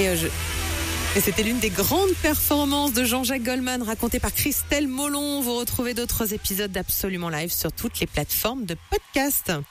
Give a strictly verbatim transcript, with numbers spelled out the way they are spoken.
Et euh, je... Et c'était l'une des grandes performances de Jean-Jacques Goldman racontée par Christelle Molon. Vous retrouvez d'autres épisodes d'Absolument Live sur toutes les plateformes de podcast.